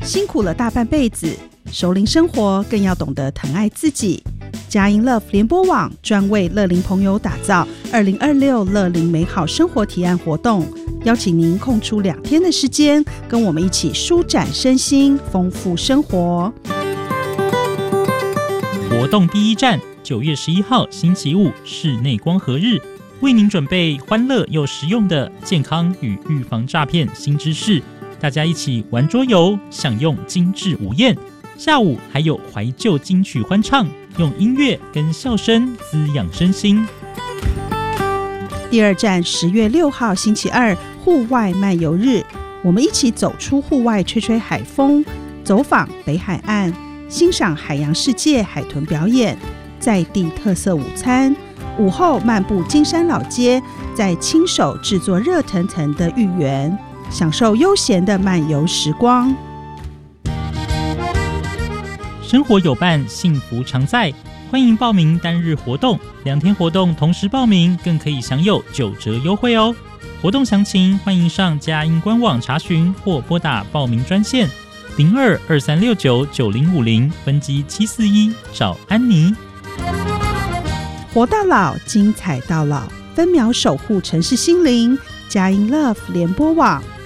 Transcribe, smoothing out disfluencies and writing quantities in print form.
辛苦了大半辈子，熟龄生活更要懂得疼爱自己。佳音 Love 联播网专为乐龄朋友打造2026乐龄美好生活提案活动，邀请您空出2天的时间，跟我们一起舒展身心，丰富生活。 活动第一站，9月11号星期五室内光合日，为您准备欢乐又实用的健康与预防诈骗新知识，大家一起玩桌游，享用精致午宴。下午还有怀旧金曲欢唱，用音乐跟笑声滋养身心。 第二站10月6号星期二户外漫游日，我们一起走出户外，吹吹海风，走访北海岸，欣赏海洋世界海豚表演，在地特色午餐，午后漫步金山老街，再亲手制作热腾腾的芋圆，享受悠闲的漫游时光。 生活有伴，幸福常在。欢迎报名单日活动，2天活动同时报名，更可以享有9折优惠哦。活动详情欢迎上佳音官网查询，或拨打报名专线0223699050分机741找安妮。 活到老，精彩到老，分秒守护城市心灵。佳音 Love 联播网。